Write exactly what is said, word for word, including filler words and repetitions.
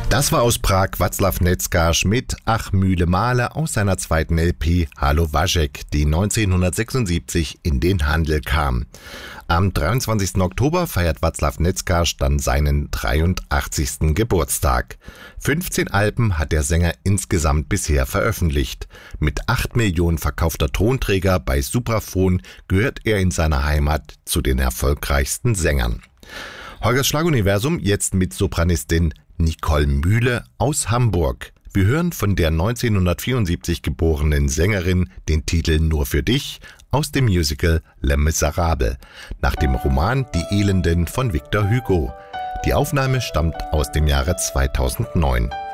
Das war aus Prag Václav Neckář mit Ach Mühle Male aus seiner zweiten L P Hallo Vašek, die neunzehnhundertsechsundsiebzig in den Handel kam. Am dreiundzwanzigsten Oktober feiert Václav Neckář dann seinen dreiundachtzigsten Geburtstag. fünfzehn Alben hat der Sänger insgesamt bisher veröffentlicht. Mit acht Millionen verkaufter Tonträger bei Supraphon gehört er in seiner Heimat zu den erfolgreichsten Sängern. Holgers Schlaguniversum jetzt mit Sopranistin Nicole Mühle aus Hamburg. Wir hören von der neunzehnhundertvierundsiebzig geborenen Sängerin den Titel Nur für dich aus dem Musical Les Misérables, nach dem Roman Die Elenden von Victor Hugo. Die Aufnahme stammt aus dem Jahre zweitausendneun.